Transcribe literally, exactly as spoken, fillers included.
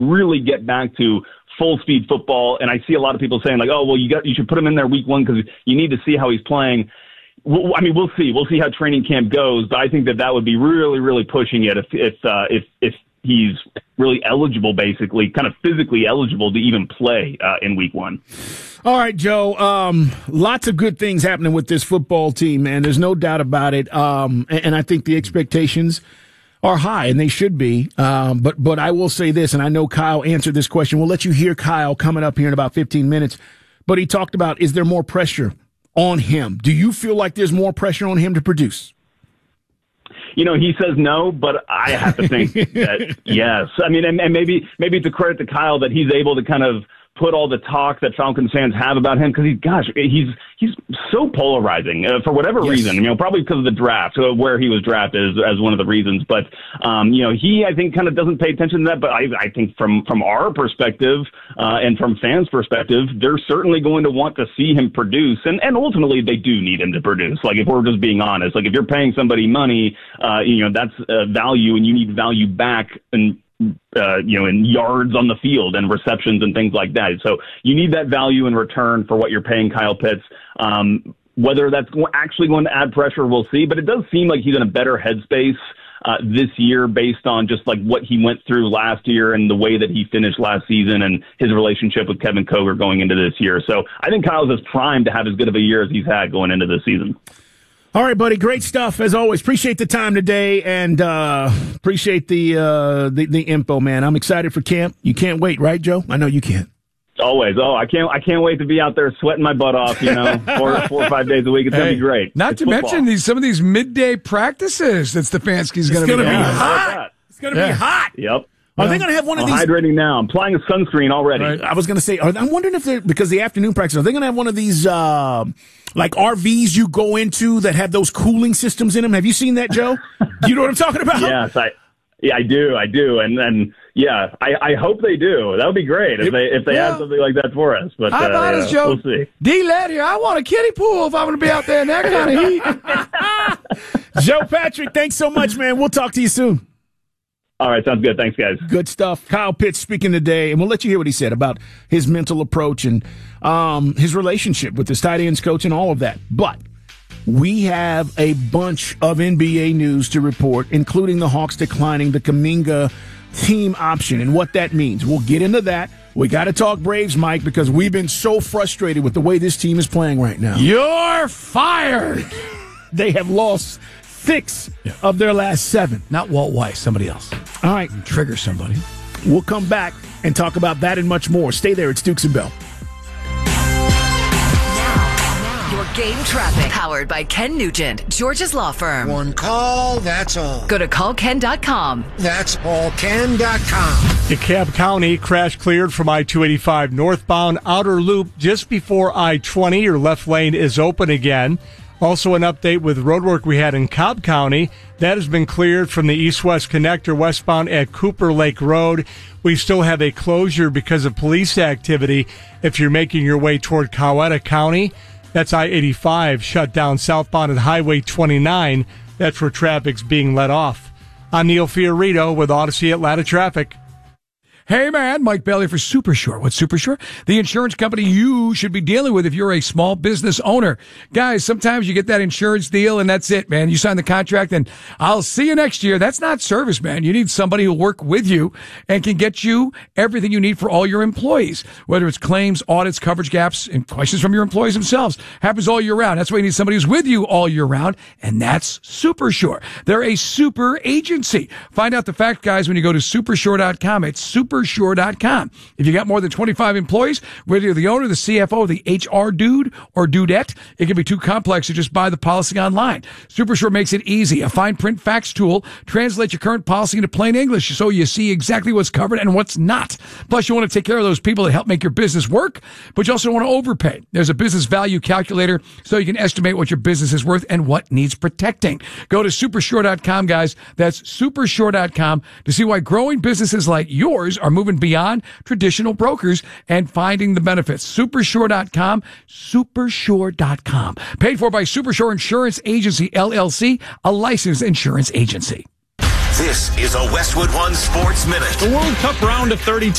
really get back to full speed football. And I see a lot of people saying like, oh, well, you got, you should put him in there week one because you need to see how he's playing. Well, I mean, we'll see. We'll see how training camp goes, but I think that that would be really, really pushing it if, if, uh, if, if he's really eligible, basically, kind of physically eligible to even play uh, in week one. All right, Joe. Um, lots of good things happening with this football team, man. There's no doubt about it. Um, and, and I think the expectations are high, and they should be. Um, but but I will say this, and I know Kyle answered this question. We'll let you hear Kyle coming up here in about fifteen minutes. But he talked about, is there more pressure on him? Do you feel like there's more pressure on him to produce? You know, he says no, but I have to think that yes. I mean, and, and maybe maybe it's a credit to Kyle that he's able to kind of put all the talk that Falcons fans have about him, because he's, gosh, he's he's so polarizing uh, for whatever yes. reason. You know, probably because of the draft, uh, where he was drafted as, as one of the reasons. But um, you know, he I think kind of doesn't pay attention to that. But I, I think from from our perspective uh, and from fans' perspective, they're certainly going to want to see him produce, and and ultimately they do need him to produce. Like, if we're just being honest, like if you're paying somebody money, uh, you know, that's uh, value, and you need value back and. Uh, you know, in yards on the field and receptions and things like that. So you need that value in return for what you're paying Kyle Pitts. Um, whether that's actually going to add pressure, we'll see. But it does seem like he's in a better headspace uh, this year based on just like what he went through last year and the way that he finished last season and his relationship with Kevin Koger going into this year. So I think Kyle's as primed to have as good of a year as he's had going into this season. All right, buddy. Great stuff as always. Appreciate the time today, and uh, appreciate the, uh, the the info, man. I'm excited for camp. You can't wait, right, Joe? I know you can't. Always. Oh, I can't. I can't wait to be out there sweating my butt off. You know, four, four or five days a week. It's hey, gonna be great. Not it's to football. mention these some of these midday practices that Stefanski's going to be, be yeah. hot. It's going to yeah. be hot. Yep. Are they going to have one of I'm these? Hydrating now. I'm applying a sunscreen already. Right. I was going to say, are, I'm wondering if they're, because the afternoon practice, are they going to have one of these, uh, like R Vs you go into that have those cooling systems in them? Have you seen that, Joe? Do you know what I'm talking about? Yes, I, yeah, I do. I do. And then, yeah, I, I hope they do. That would be great if they, if they yeah. had something like that for us. But, how about uh, us, yeah, Joe? we'll see. D. Led here. I want a kiddie pool if I'm going to be out there in that kind of heat. Joe Patrick, thanks so much, man. We'll talk to you soon. All right, sounds good. Thanks, guys. Good stuff. Kyle Pitts speaking today, and we'll let you hear what he said about his mental approach and um, his relationship with his tight ends coach and all of that. But we have a bunch of N B A news to report, including the Hawks declining the Kuminga team option and what that means. We'll get into that. We got to talk Braves, Mike, because we've been so frustrated with the way this team is playing right now. You're fired. They have lost six yeah. of their last seven. Not Walt Weiss, somebody else. All right. Trigger somebody. We'll come back and talk about that and much more. Stay there. It's Dukes and Bell. Now, your game traffic. Powered by Ken Nugent, George's Law Firm. One call, that's all. Go to call ken dot com. That's all ken dot com. DeKalb County, crash cleared from I two eighty-five northbound outer loop just before I twenty. Your left lane is open again. Also an update with roadwork we had in Cobb County. That has been cleared from the east-west connector westbound at Cooper Lake Road. We still have a closure because of police activity if you're making your way toward Coweta County. That's I eighty-five shut down southbound at Highway twenty-nine. That's where traffic's being let off. I'm Neil Fiorito with Odyssey Atlanta Traffic. Hey, man, Mike Bailey for Supershore. What's Supershore? The insurance company you should be dealing with if you're a small business owner. Guys, sometimes you get that insurance deal and that's it, man. You sign the contract and I'll see you next year. That's not service, man. You need somebody who'll work with you and can get you everything you need for all your employees, whether it's claims, audits, coverage gaps, and questions from your employees themselves. Happens all year round. That's why you need somebody who's with you all year round, and that's Supershore. They're a super agency. Find out the fact, guys, when you go to supershore dot com. It's super Supershore dot com. If you got more than twenty-five employees, whether you're the owner, the C F O, the H R dude, or dudette, it can be too complex to just buy the policy online. Supershore makes it easy. A fine print fax tool translates your current policy into plain English so you see exactly what's covered and what's not. Plus, you want to take care of those people that help make your business work, but you also don't want to overpay. There's a business value calculator so you can estimate what your business is worth and what needs protecting. Go to supershore dot com, guys. That's supershore dot com to see why growing businesses like yours are moving beyond traditional brokers and finding the benefits. supershore dot com, supershore dot com. Paid for by Supershore Insurance Agency, L L C, a licensed insurance agency. This is a Westwood One Sports Minute. The World Cup round of thirty-two.